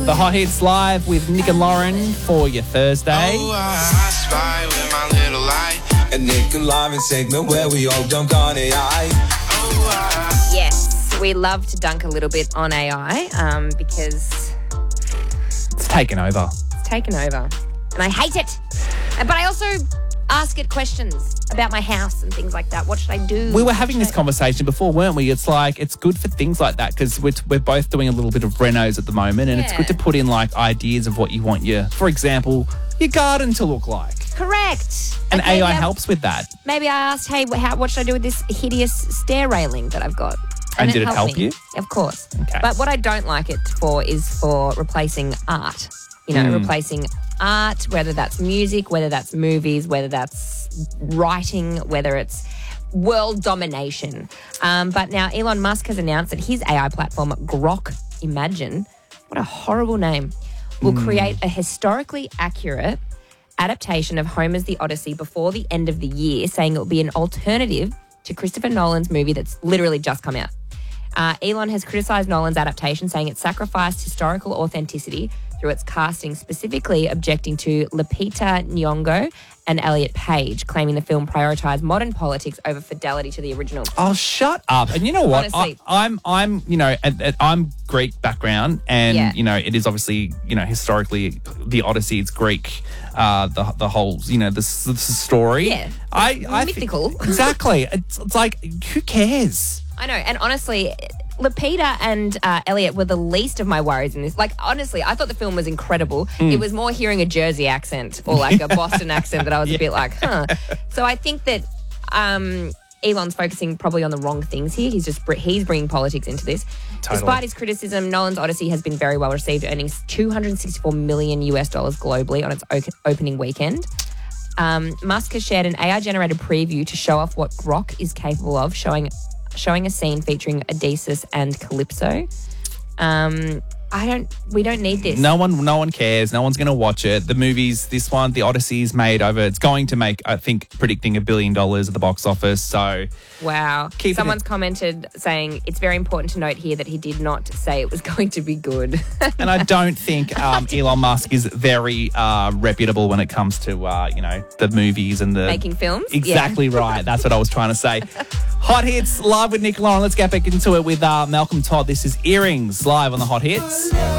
The Hot Hits Live with Nick and Lauren for your Thursday. Oh, I spy with my little light. A Nick and Lauren segment where we all dunk on AI. Yes, we love to dunk a little bit on AI because It's taken over. it's taken over. And I hate it. But I also ask it questions about my house and things like that. What should I do? We were having this conversation before, weren't we? It's like, it's good for things like that because we're both doing a little bit of renos at the moment, and it's Yeah. good to put in like ideas of what you want for example, your garden to look like. Correct. And Okay, AI yeah. helps with that. Maybe I asked, hey, what should I do with this hideous stair railing that I've got? And did it helped help me. you? Of course. Okay. But what I don't like it for is for replacing art. You know, replacing art, whether that's music, whether that's movies, whether that's writing, whether it's world domination. But now Elon Musk has announced that his AI platform, Grok Imagine, what a horrible name, will create a historically accurate adaptation of Homer's The Odyssey before the end of the year, saying it will be an alternative to Christopher Nolan's movie that's literally just come out. Elon has criticised Nolan's adaptation, saying it sacrificed historical authenticity through its casting, specifically objecting to Lupita Nyong'o and Elliot Page, claiming the film prioritised modern politics over fidelity to the original. Oh, shut up. And you know what? Honestly. I'm you know, I'm Greek background, and, Yeah. you know, it is obviously, you know, historically the Odyssey, it's Greek, the whole, you know, the story. Yeah. I Mythical. Exactly. It's like, who cares? I know, and honestly, Lupita and Elliot were the least of my worries in this. Like, honestly, I thought the film was incredible. It was more hearing a Jersey accent or like a Boston accent that I was a bit like, huh. So I think that Elon's focusing probably on the wrong things here. He's bringing politics into this. Totally. Despite his criticism, Nolan's Odyssey has been very well received, earning $264 million globally on its opening weekend. Musk has shared an AI-generated preview to show off what Grok is capable of, showing a scene featuring Odysseus and Calypso. We don't need this. No one cares. No one's going to watch it. The movies, this one, The Odyssey, is made over. It's going to make, I think, predicting $1 billion at the box office. So, Wow. Someone's commented saying it's very important to note here that he did not say it was going to be good. and I don't think Elon Musk is very reputable when it comes to, you know, the movies and the Making films? Exactly right. That's what I was trying to say. Hot Hits live with Nick and Lauren. Let's get back into it with Malcolm Todd. This is Earrings live on the Hot Hits.